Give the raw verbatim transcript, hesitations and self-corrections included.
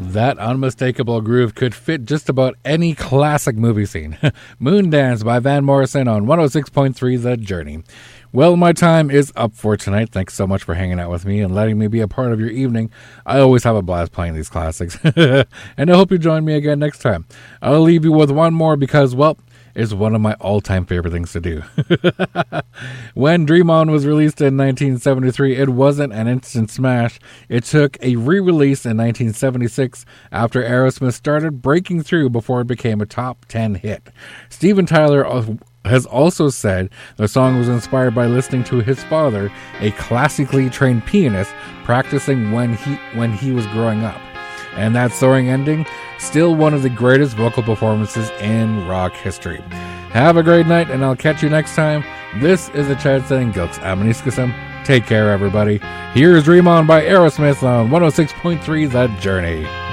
That unmistakable groove could fit just about any classic movie scene. Moondance by Van Morrison on one oh six point three The Journey. Well, my time is up for tonight. Thanks so much for hanging out with me and letting me be a part of your evening. I always have a blast playing these classics. And I hope you join me again next time. I'll leave you with one more because, well, it's one of my all-time favorite things to do. When Dream On was released in nineteen seventy-three, it wasn't an instant smash. It took a re-release in nineteen seventy-six after Aerosmith started breaking through before it became a top ten hit. Steven Tyler has also said the song was inspired by listening to his father, a classically trained pianist, practicing when he when he was growing up. And that soaring ending, still one of the greatest vocal performances in rock history. Have a great night, and I'll catch you next time. This is the Chad saying Gilks Amaniskasam. Take care, everybody. Here's Dream On by Aerosmith on one oh six point three The Journey.